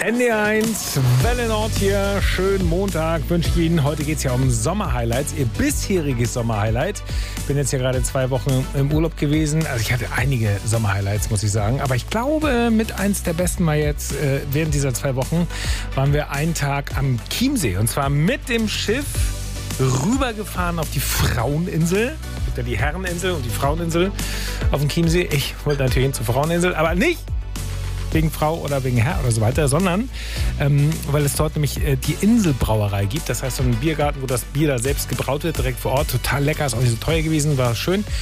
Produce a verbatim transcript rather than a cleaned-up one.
N D eins, Welle Nord hier. Schönen Montag wünsche ich Ihnen. Heute geht es ja um Sommerhighlights, Ihr bisheriges Sommerhighlight. Ich bin jetzt ja gerade zwei Wochen im Urlaub gewesen. Also ich hatte einige Sommerhighlights, muss ich sagen. Aber ich glaube, mit eins der besten war jetzt, äh, während dieser zwei Wochen, waren wir einen Tag am Chiemsee. Und zwar mit dem Schiff rübergefahren auf die Fraueninsel. Es gibt ja die Herreninsel und die Fraueninsel auf dem Chiemsee. Ich wollte natürlich hin zur Fraueninsel, aber nicht wegen Frau oder wegen Herr oder so weiter, sondern ähm, weil es dort nämlich äh, die Inselbrauerei gibt. Das heißt, so ein Biergarten, wo das Bier da selbst gebraut wird, direkt vor Ort. Total lecker, ist auch nicht so teuer gewesen, war schön.